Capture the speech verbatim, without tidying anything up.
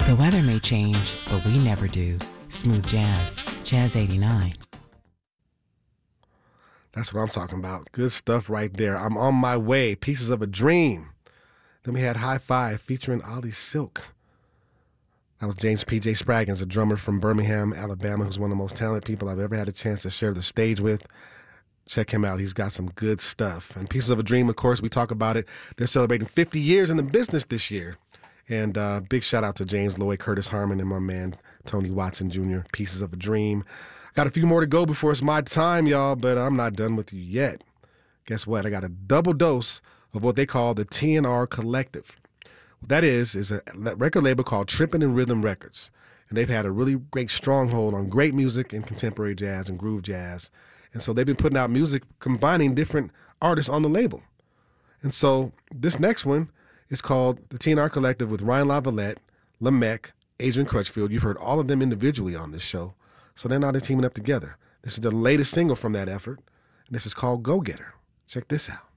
The weather may change, but we never do. Smooth Jazz, Jazz eighty-nine. That's what I'm talking about. Good stuff right there. I'm on my way. Pieces of a Dream. Then we had High Five featuring Ollie Silk. That was James P J Spraggins, a drummer from Birmingham, Alabama, who's one of the most talented people I've ever had a chance to share the stage with. Check him out. He's got some good stuff. And Pieces of a Dream, of course, we talk about it. They're celebrating fifty years in the business this year. And uh, big shout out to James Lloyd, Curtis Harmon, and my man Tony Watson Junior Pieces of a Dream. Got a few more to go before it's my time, y'all, but I'm not done with you yet. Guess what? I got a double dose of what they call the T N R Collective. What that is, is a record label called Trippin' and Rhythm Records. And they've had a really great stronghold on great music and contemporary jazz and groove jazz. And so they've been putting out music combining different artists on the label. And so this next one is called the T N R Collective with Ryan LaVallette, Lamech, Adrian Crutchfield. You've heard all of them individually on this show. So they're now they're teaming up together. This is the latest single from that effort. And this is called Go Getter. Check this out.